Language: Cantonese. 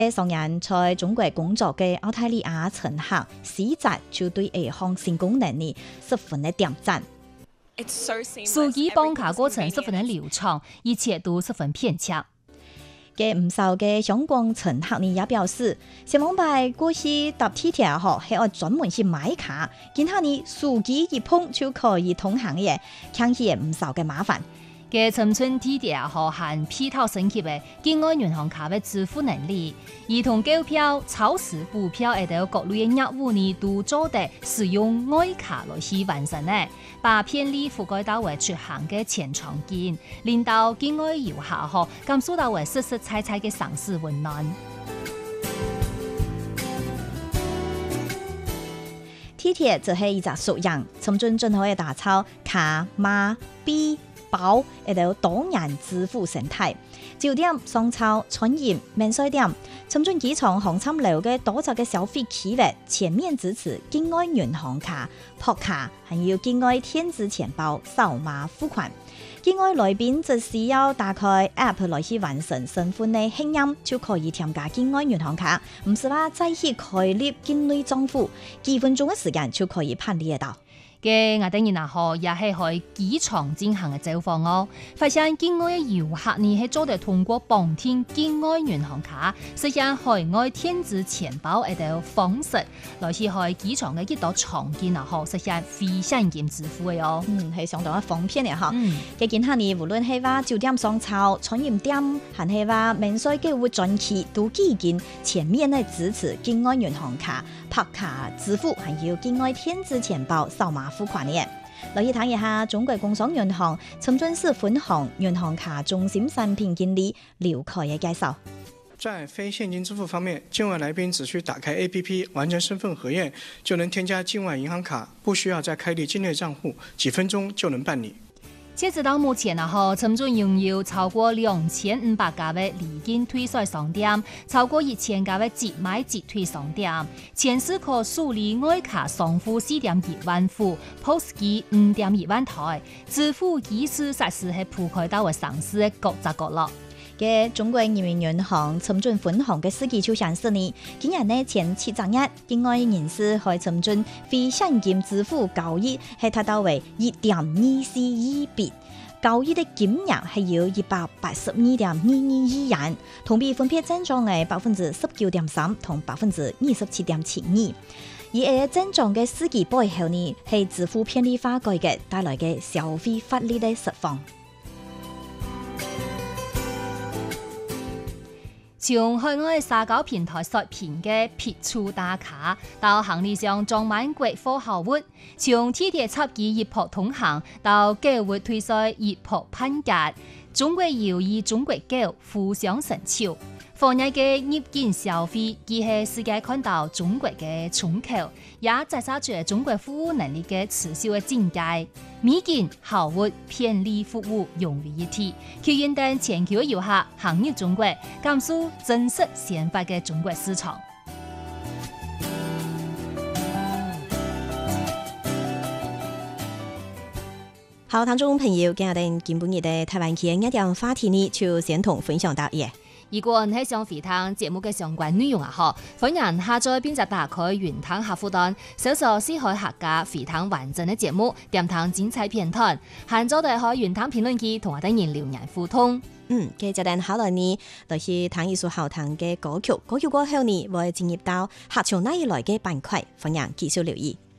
上人在中國工作嘅澳大利亞乘客史澤就對呢項成功能力十分嘅點讚。 司機幫卡過程十分的流暢，一切都十分片洽。 嘅唔少嘅香港乘客呢也表示，前往拜過去搭地鐵嗬係要專門去買卡，見下呢司機一碰就可以通行嘅，慳起唔少嘅麻煩。 嘅尋春地鐵和含配套升級嘅境外銀行卡嘅支付能力，兒童購票、超市補票等各類嘅業務呢，都做得使用外卡來去完成呢，把便利覆蓋到為出行嘅前場見，令到境外遊客嗬感受到為實實在在嘅城市溫暖。 地鐵就係一隻縮影，尋春進可以打造卡碼 B。包亦都有多元支付生態，酒店、商超、餐飲、免稅店、深圳機場航參樓嘅多隻嘅消費企業全面支持境外銀行卡、撲卡，還有境外電子錢包掃碼付款。境外來賓只需要打開 App 來去完成身份嘅慶印，就可以添加境外銀行卡，唔使話再去開立境內賬戶，幾分鐘嘅時間就可以辦理得到。 嘅我等然後也係喺機場進行嘅走訪哦，發現境外嘅遊客呢係做得通過綁定境外銀行卡，實現海外電子錢包嘅方式，來去喺機場嘅一道場景啊，實現非現金支付嘅哦。 係相當嘅方便嘅嗬。嘅見下呢，無論係話酒店、商超、餐飲店，還係話免稅購物專區，都已經全面嘅支持境外銀行卡、拍卡支付，還有境外電子錢包掃碼付款嘅。留意睇一下中國工商銀行深圳市分行銀行卡中心產品經理劉凱嘅介紹。 在非現金支付方面，境外來賓只需打開 APP 完成身份核驗，就能添加境外銀行卡，不需要再開立境內賬戶，幾分鐘就能辦理。 截止到目前深圳擁有超過2500家嘅離境退稅商店，超過1000家嘅即買即退商店，全市可處理外卡商戶4.1萬戶 ，POS 機5.1萬台，支付機實在是係鋪開到嘅城市嘅各個角落。 嘅中國人民銀行深圳分行嘅司機就顯示呢，今年呢前7個月，境外人士喺深圳非現金支付交易係達到為1.24億筆，交易的金額係有182.22億元，同比分別增長係19.3%同27.72%。而係增長嘅司機背後呢，係支付便利化改革帶來嘅消費發力嘅釋放。 從海外社交平台刷屏嘅撇出打卡，到行李箱裝滿國貨好物；從地鐵插機一撲通行，到購物退稅一撲判價，中國遊與中國購互相成就。防疫嘅入境消費，既係世界看到中國嘅窗口，也製造住中國服務能力嘅持續嘅境界。美景、好物、便利服務融為一體，吸引等全球嘅遊客行入中國，感受真實鮮活嘅中國市場。 好，聽眾朋友，今日哋今半日嘅台灣嘅一點話題呢，就先同分享到嘢。 如果你係想回聽節目嘅相關內容歡迎下載並且打開雲聽客戶端，搜索四海客家回聽完整嘅節目，點聽精彩片段，現在哋可雲聽評論區同我哋人留言互動。 嘅就等下來呢，就是聽一首好聽嘅歌曲，歌曲過後呢，會進入到客場那一來嘅板塊，歡迎繼續留意。